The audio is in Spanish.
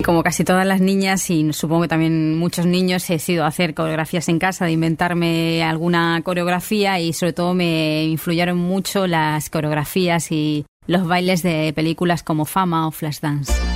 Como casi todas las niñas, y supongo que también muchos niños, he sido a hacer coreografías en casa, de inventarme alguna coreografía, y sobre todo me influyeron mucho las coreografías y los bailes de películas como Fama o Flashdance.